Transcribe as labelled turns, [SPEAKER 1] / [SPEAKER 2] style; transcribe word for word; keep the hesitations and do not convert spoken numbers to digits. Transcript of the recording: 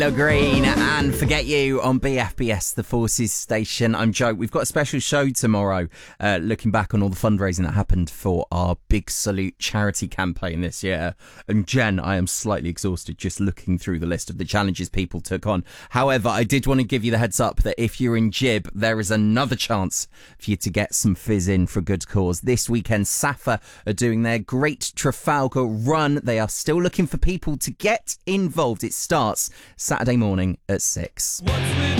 [SPEAKER 1] The Green and Forget You on B F B S, the Forces station. I'm Joe. We've got a special show tomorrow uh, looking back on all the fundraising that happened for our Big Salute charity campaign this year. And Jen, I am slightly exhausted just looking through the list of the challenges people took on. However, I did want to give you the heads up that if you're in Gib, there is another chance for you to get some fizz in for a good cause. This weekend, SAFA are doing their Great Trafalgar Run. They are still looking for people to get involved. It starts Saturday morning at six.
[SPEAKER 2] What's with